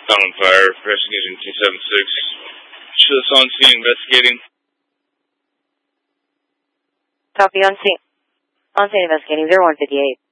On fire, investigation 276. Show us on scene investigating. Copy on scene. On scene investigating 0158.